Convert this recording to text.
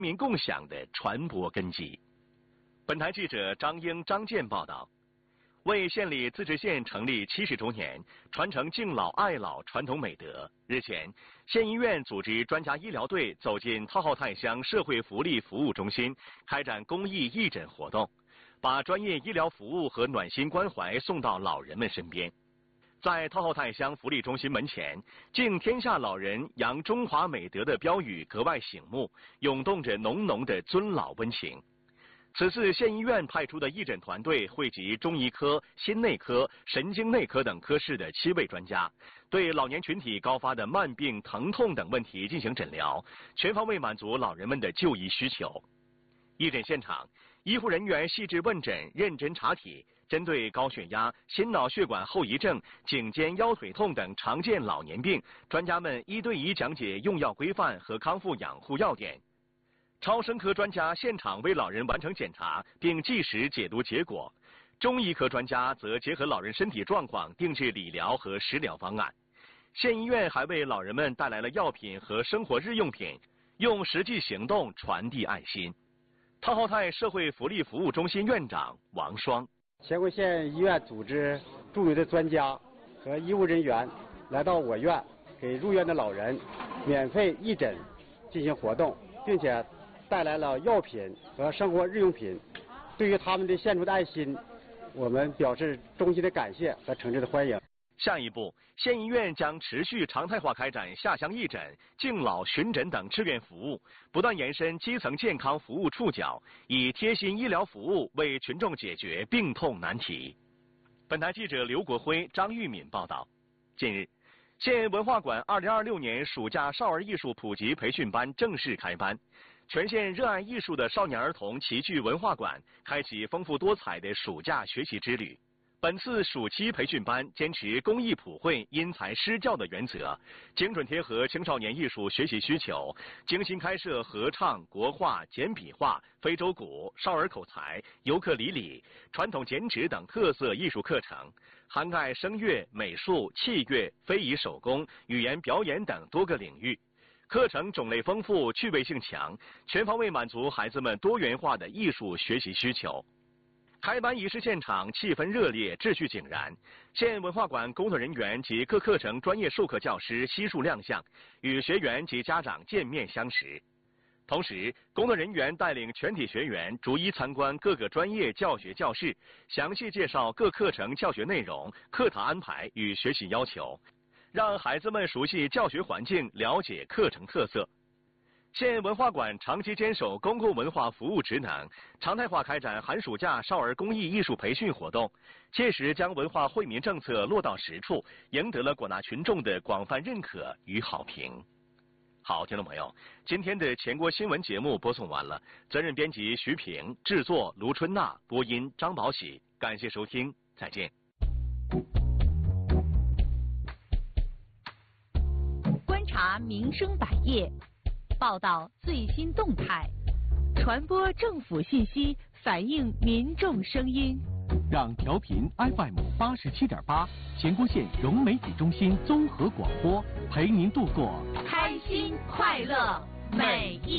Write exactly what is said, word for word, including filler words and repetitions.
民共享的传播根基。本台记者张英、张健报道。为县里自治县成立七十周年，传承敬老爱老传统美德，日前，县医院组织专家医疗队走进套号泰乡社会福利服务中心，开展公益义诊活动，把专业医疗服务和暖心关怀送到老人们身边。在套号泰乡福利中心门前，敬天下老人、扬中华美德的标语格外醒目，涌动着浓浓的尊老温情。此次县医院派出的义诊团队汇集中医科、心内科、神经内科等科室的七位专家，对老年群体高发的慢病、疼痛等问题进行诊疗，全方位满足老人们的就医需求。义诊现场，医护人员细致问诊、认真查体，针对高血压、心脑血管后遗症、颈肩腰腿痛等常见老年病，专家们一对一讲解用药规范和康复养护要点。超声科专家现场为老人完成检查，并及时解读结果；中医科专家则结合老人身体状况定制理疗和食疗方案。县医院还为老人们带来了药品和生活日用品，用实际行动传递爱心。套号泰社会福利服务中心院长王双： 乾坤县医院组织驻留的专家和医务人员来到我院，给入院的老人免费义诊进行活动，并且带来了药品和生活日用品，对于他们的献出的爱心，我们表示衷心的感谢和诚挚的欢迎。 下一步，县医院将持续常态化开展下乡义诊、敬老巡诊等志愿服务，不断延伸基层健康服务触角，以贴心医疗服务为群众解决病痛难题。本台记者刘国辉、张玉敏报道。近日，县文化馆二零二六年暑假少儿艺术普及培训班正式开班。全县热爱艺术的少年儿童齐聚文化馆，开启丰富多彩的暑假学习之旅。本次暑期培训班坚持公益普惠、因材施教的原则，精准贴合青少年艺术学习需求，精心开设合唱、国画、简笔画、非洲鼓、少儿口才、尤克里里、传统剪纸等特色艺术课程，涵盖声乐、美术、器乐、非遗手工、语言表演等多个领域。课程种类丰富，趣味性强，全方位满足孩子们多元化的艺术学习需求。开班仪式现场气氛热烈，秩序井然。县文化馆工作人员及各课程专业授课教师悉数亮相，与学员及家长见面相识。同时，工作人员带领全体学员逐一参观各个专业教学教室，详细介绍各课程教学内容、课堂安排与学习要求，让孩子们熟悉教学环境，了解课程特色。县文化馆长期坚守公共文化服务职能，常态化开展寒暑假少儿公益艺术培训活动，切实将文化惠民政策落到实处，赢得了广大群众的广泛认可与好评。好，听众朋友，今天的全国新闻节目播送完了，责任编辑徐平，制作卢春娜，播音张宝喜，感谢收听，再见。 观察民生百业，报道最新动态，传播政府信息，反映民众声音。 让调频 F M 八十七点八乾坤县融媒体中心综合广播陪您度过开心快乐每一